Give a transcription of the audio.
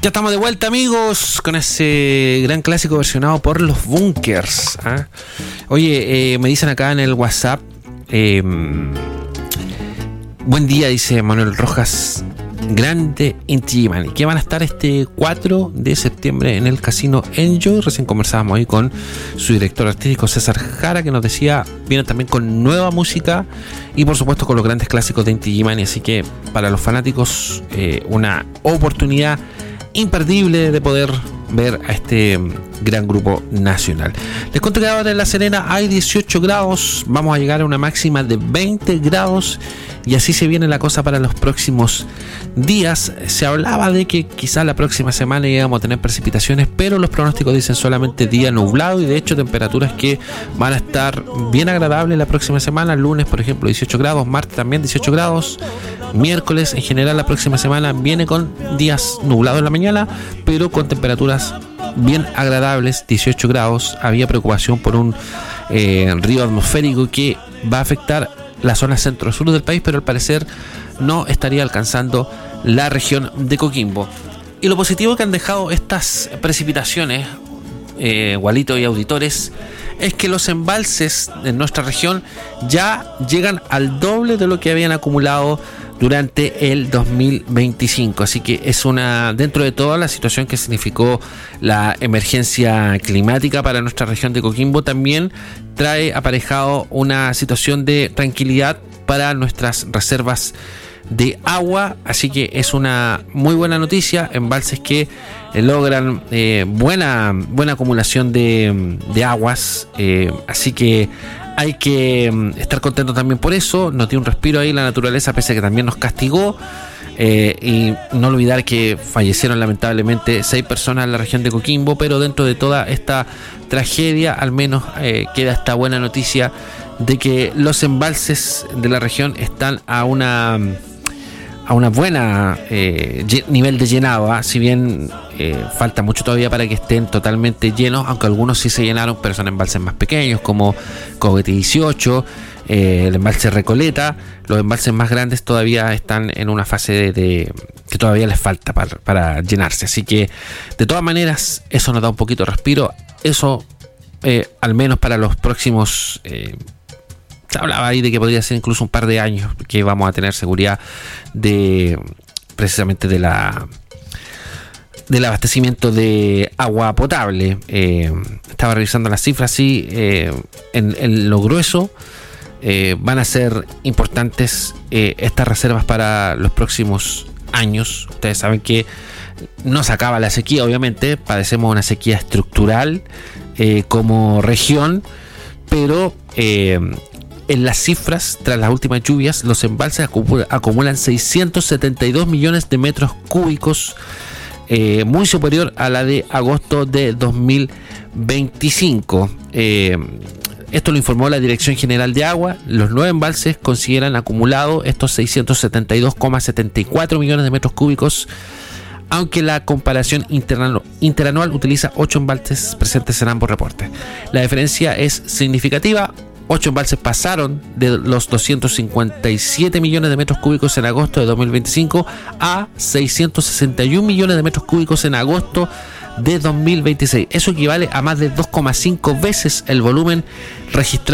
Ya estamos de vuelta, amigos, con ese gran clásico versionado por los Bunkers. Oye, me dicen acá en el WhatsApp, buen día, dice Manuel Rojas, grande Inti Illimani, que van a estar este 4 de septiembre en el Casino Enjoy. Recién conversábamos ahí con su director artístico César Jara, que nos decía, vienen también con nueva música y por supuesto con los grandes clásicos de Inti Illimani. Así que para los fanáticos, una oportunidad imperdible de poder ver a este gran grupo nacional. Les cuento que ahora en La Serena hay 18 grados, vamos a llegar a una máxima de 20 grados y así se viene la cosa para los próximos días. Se hablaba de que quizás la próxima semana íbamos a tener precipitaciones, pero los pronósticos dicen solamente día nublado y de hecho temperaturas que van a estar bien agradables la próxima semana. Lunes, por ejemplo, 18 grados, martes también 18 grados, miércoles en general la próxima semana viene con días nublados en la mañana, pero con temperaturas bien agradables, 18 grados. Había preocupación por un río atmosférico que va a afectar la zona centro-sur del país, pero al parecer no estaría alcanzando la región de Coquimbo. Y lo positivo que han dejado estas precipitaciones, Gualito y auditores, es que los embalses en nuestra región ya llegan al doble de lo que habían acumulado durante el 2025, así que es una, dentro de toda la situación que significó la emergencia climática para nuestra región de Coquimbo, también trae aparejado una situación de tranquilidad para nuestras reservas de agua, así que es una muy buena noticia. Embalses que logran buena acumulación de aguas, así que hay que estar contento también por eso. Nos dio un respiro ahí la naturaleza, pese a que también nos castigó. Y no olvidar que fallecieron lamentablemente 6 personas en la región de Coquimbo, pero dentro de toda esta tragedia al menos queda esta buena noticia de que los embalses de la región están a una buena nivel de llenado, si bien falta mucho todavía para que estén totalmente llenos, aunque algunos sí se llenaron, pero son embalses más pequeños como Cogote 18, el embalse Recoleta. Los embalses más grandes todavía están en una fase de que todavía les falta para llenarse, así que de todas maneras eso nos da un poquito de respiro. Eso al menos para los próximos se hablaba ahí de que podría ser incluso un par de años que vamos a tener seguridad de precisamente del abastecimiento de agua potable. Estaba revisando las cifras, sí, en lo grueso van a ser importantes estas reservas para los próximos años. Ustedes saben que no se acaba la sequía, obviamente, padecemos una sequía estructural como región, pero en las cifras, tras las últimas lluvias, los embalses acumulan 672 millones de metros cúbicos, muy superior a la de agosto de 2025. Esto lo informó la Dirección General de Agua. Los 9 embalses consideran acumulado estos 672,74 millones de metros cúbicos, aunque la comparación interanual utiliza 8 embalses presentes en ambos reportes. La diferencia es significativa. 8 embalses pasaron de los 257 millones de metros cúbicos en agosto de 2025 a 661 millones de metros cúbicos en agosto de 2026. Eso equivale a más de 2,5 veces el volumen registrado